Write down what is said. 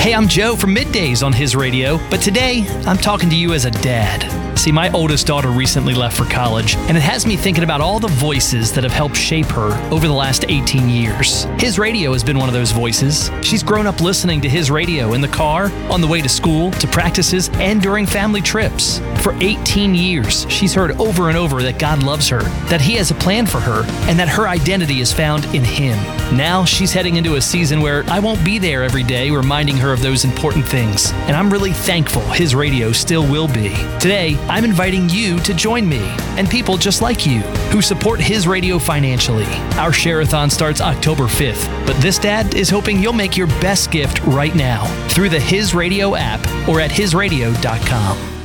Hey, I'm Joe from Middays on His Radio, but today I'm talking to you as a dad. See, my oldest daughter recently left for college, and it has me thinking about all the voices that have helped shape her over the last 18 years. His Radio has been one of those voices. She's grown up listening to His Radio in the car, on the way to school, to practices, and during family trips. For 18 years, she's heard over and over that God loves her, that He has a plan for her, and that her identity is found in Him. Now she's heading into a season where I won't be there every day reminding her of those important things, and I'm really thankful His Radio still will be. Today, I'm inviting you to join me and people just like you who support His Radio financially. Our Share-a-thon starts October 5th, but this dad is hoping you'll make your best gift right now through the His Radio app or at hisradio.com.